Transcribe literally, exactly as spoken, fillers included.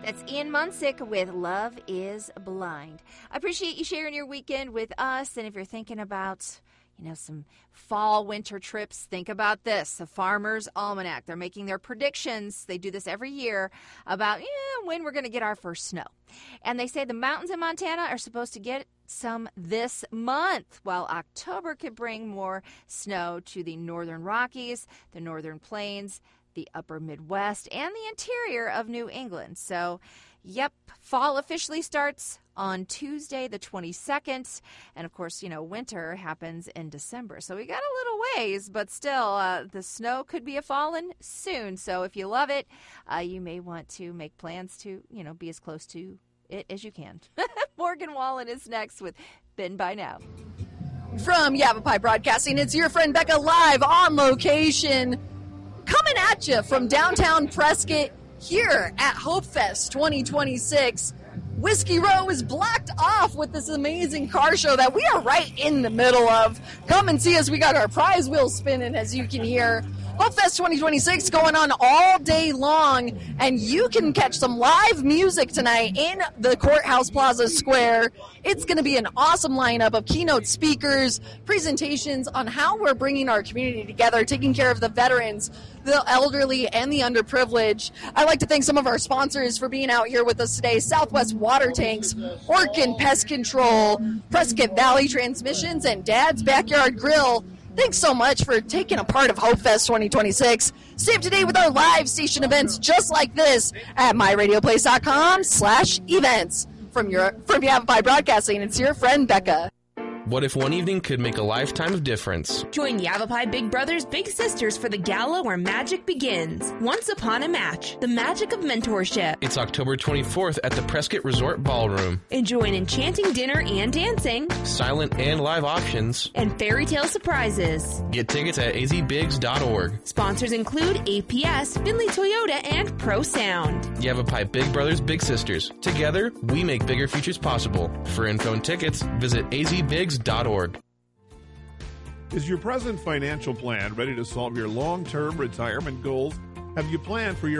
That's Ian Munsick with Love is Blind. I appreciate you sharing your weekend with us. And if you're thinking about, you know, some fall, winter trips, think about this. The Farmer's Almanac. They're making their predictions. They do this every year about yeah, when we're going to get our first snow. And they say the mountains in Montana are supposed to get some this month, while October could bring more snow to the northern Rockies, the northern plains, the upper Midwest, and the interior of New England. So, yep, fall officially starts on Tuesday the twenty-second. And, of course, you know, winter happens in December. So we got a little ways, but still, uh, the snow could be a-falling soon. So if you love it, uh, you may want to make plans to, you know, be as close to it as you can. Morgan Wallen is next with Ben By Now. From Yavapai Broadcasting, it's your friend Becca live on location. Coming at you from downtown Prescott here at Hope Fest twenty twenty-six. Whiskey Row is blocked off with this amazing car show that we are right in the middle of. Come and see us. We got our prize wheel spinning, as you can hear. Hope Fest twenty twenty-six going on all day long, and you can catch some live music tonight in the Courthouse Plaza Square. It's going to be an awesome lineup of keynote speakers, presentations on how we're bringing our community together, taking care of the veterans, the elderly, and the underprivileged. I'd like to thank some of our sponsors for being out here with us today. Southwest Water Tanks, Orkin Pest Control, Prescott Valley Transmissions, and Dad's Backyard Grill. Thanks so much for taking a part of Hope Fest twenty twenty-six. Stay up to date with our live station events just like this at my radio place dot com slash events. From your from Yavapai Broadcasting, it's your friend Becca. What if one evening could make a lifetime of difference? Join Yavapai Big Brothers Big Sisters for the gala where magic begins. Once Upon a Match, the magic of mentorship. It's October twenty-fourth at the Prescott Resort Ballroom. Enjoy an enchanting dinner and dancing. Silent and live options. And fairy tale surprises. Get tickets at a z bigs dot org. Sponsors include A P S, Findlay Toyota, and Pro Sound. Yavapai Big Brothers Big Sisters. Together, we make bigger futures possible. For info and tickets, visit a z bigs dot org. Is your present financial plan ready to solve your long-term retirement goals? Have you planned for your